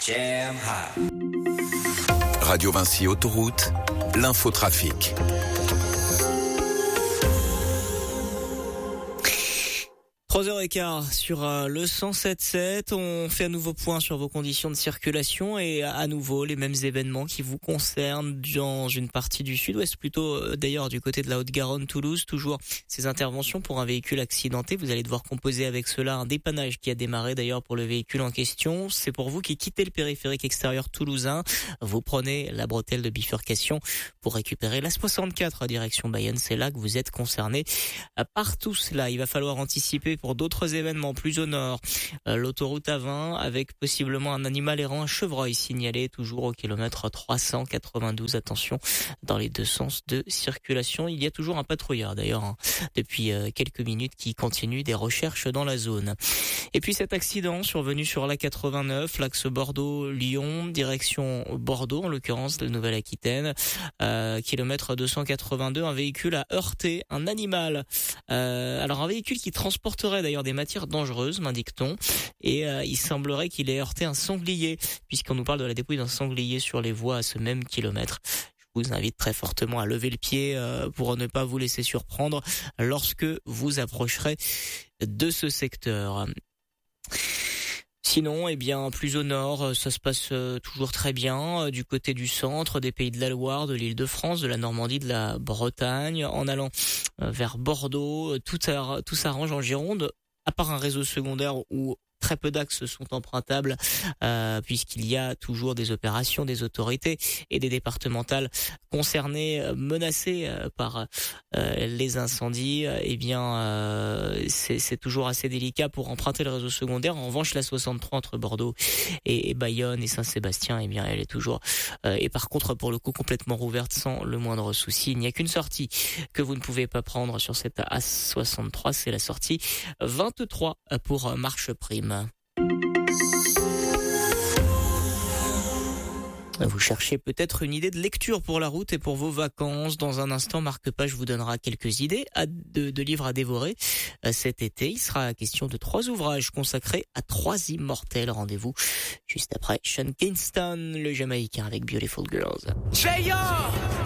Jam hot. Radio Vinci Autoroute, l'infotrafic. – 3h15 sur le 107.7. On fait à nouveau point sur vos conditions de circulation et à nouveau les mêmes événements qui vous concernent dans une partie du sud-ouest, plutôt d'ailleurs du côté de la Haute-Garonne, Toulouse. Toujours ces interventions pour un véhicule accidenté. Vous allez devoir composer avec cela un dépannage qui a démarré d'ailleurs pour le véhicule en question. C'est pour vous qui quittez le périphérique extérieur toulousain. Vous prenez la bretelle de bifurcation pour récupérer la 64 à direction Bayonne. C'est là que vous êtes concerné par tout cela. Il va falloir anticiper pour d'autres événements plus au nord. L'autoroute A20 avec possiblement un animal errant, un chevreuil signalé toujours au kilomètre 392. Attention dans les deux sens de circulation. Il y a toujours un patrouilleur d'ailleurs depuis quelques minutes qui continue des recherches dans la zone. Et puis cet accident survenu sur la 89, l'axe Bordeaux-Lyon, direction Bordeaux en l'occurrence de Nouvelle-Aquitaine. Kilomètre 282, un véhicule a heurté un animal. Alors un véhicule qui transporterait d'ailleurs des matières dangereuses, m'indique-t-on, et il semblerait qu'il ait heurté un sanglier, puisqu'on nous parle de la dépouille d'un sanglier sur les voies à ce même kilomètre. Je vous invite très fortement à lever le pied pour ne pas vous laisser surprendre lorsque vous approcherez de ce secteur. Sinon, plus au nord, ça se passe toujours très bien du côté du centre, des Pays de la Loire, de l'Île-de-France, de la Normandie, de la Bretagne. En allant vers Bordeaux, tout s'arrange en Gironde, à part un réseau secondaire où très peu d'axes sont empruntables puisqu'il y a toujours des opérations des autorités et des départementales concernées, menacées par les incendies. C'est toujours assez délicat pour emprunter le réseau secondaire. En revanche, la 63 entre Bordeaux et Bayonne et Saint-Sébastien, elle est toujours et par contre pour le coup complètement rouverte sans le moindre souci. Il n'y a qu'une sortie que vous ne pouvez pas prendre sur cette A63, c'est la sortie 23 pour Marche Prime. Vous cherchez peut-être une idée de lecture pour la route et pour vos vacances. Dans un instant, Marc Page vous donnera quelques idées de livres à dévorer. Cet été, il sera question de 3 ouvrages consacrés à 3 immortels. Rendez-vous juste après Sean Kingston, le Jamaïcain avec Beautiful Girls.